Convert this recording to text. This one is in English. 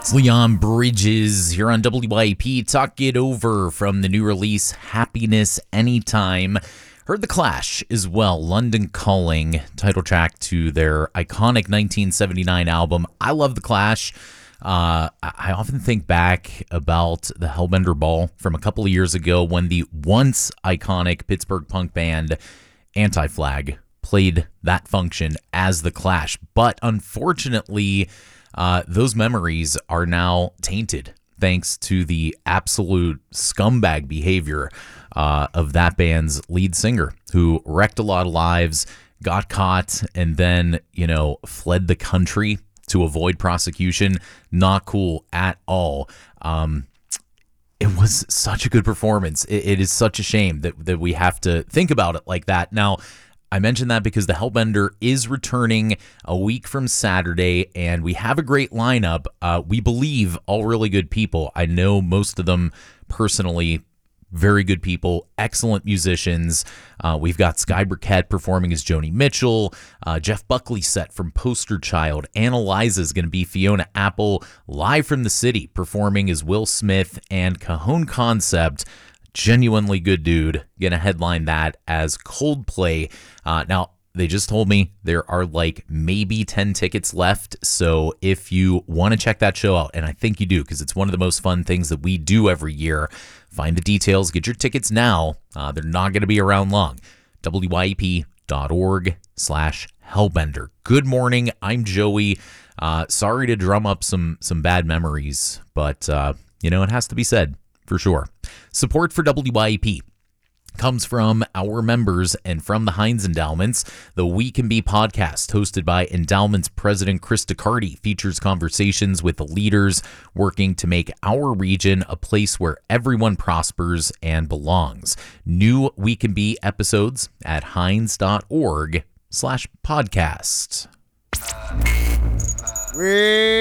It's Leon Bridges here on WYP. Talk It Over from the new release, Happiness Anytime. Heard The Clash as well, London Calling, title track to their iconic 1979 album. I love The Clash. I often think back about the Hellbender Ball from a couple of years ago when the once iconic Pittsburgh punk band Anti-Flag played that function as The Clash. But unfortunately, those memories are now tainted thanks to the absolute scumbag behavior of that band's lead singer, who wrecked a lot of lives, got caught, and then, fled the country to avoid prosecution. Not cool at all. It was such a good performance. It is such a shame that we have to think about it like that. Now, I mentioned that because the Hellbender is returning a week from Saturday, and we have a great lineup. We believe all really good people. I know most of them personally. Very good people, excellent musicians. We've got Sky Burkett performing as Joni Mitchell, Jeff Buckley set from Poster Child. Anna Liza is going to be Fiona Apple, live from the city, performing as Will Smith, and Cajon Concept, genuinely good dude, going to headline that as Coldplay. Now, they just told me there are maybe 10 tickets left. So if you want to check that show out, and I think you do because it's one of the most fun things that we do every year, find the details, get your tickets now. They're not going to be around long. WYP.org/Hellbender. Good morning. I'm Joey. Sorry to drum up some bad memories, but it has to be said for sure. Support for WYP comes from our members and from the Heinz Endowments. The We Can Be podcast, hosted by Endowments President Chris DeCardi, features conversations with the leaders working to make our region a place where everyone prospers and belongs. New We Can Be episodes at heinz.org/podcast.